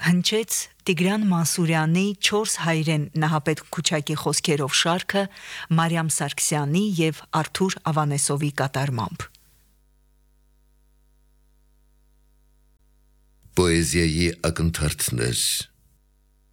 Հնչեց Տիգրան Մանսուրյանի 4 հայրեն Նահապետ Քուչակի խոսքերով շարքը Մարիամ Սարգսյանի և Արթուր Ավանեսովի կատարմամբ։ Պոեզիայի ակնթարթներ